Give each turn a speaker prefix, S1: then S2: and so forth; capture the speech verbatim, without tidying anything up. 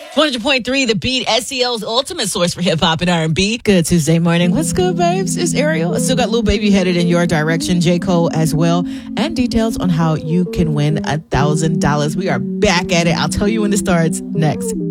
S1: one hundred point three The Beat, S E L's ultimate source for hip-hop and R and B. Good Tuesday morning. What's good, babes? It's Ariel. I still got Lil Baby headed in your direction, J. Cole as well, and details on how you can win one thousand dollars. We are back at it. I'll tell you when it starts next.